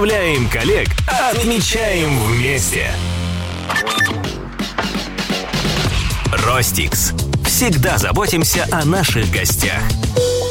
Вдохновляем коллег, отмечаем вместе. Ростикс. Всегда заботимся о наших гостях.